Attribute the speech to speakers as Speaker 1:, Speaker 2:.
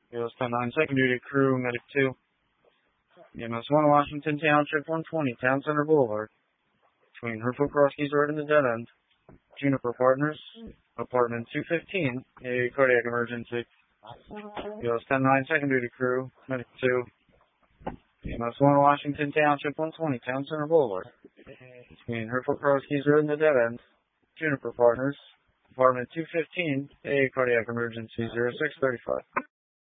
Speaker 1: EOS 10-9, second duty crew, medic 2. EMS 1, Washington Township, 120, Town Center Boulevard. Between Hereford Cross Keys Road and the dead end. Juniper Partners, apartment 215, a cardiac emergency. EOS 10-9, second duty crew, medic 2. EMS 1, Washington Township, 120, Town Center Boulevard. Between Hereford Cross Keys Road and the dead end. Juniper Partners, apartment 215, a cardiac emergency, 0635.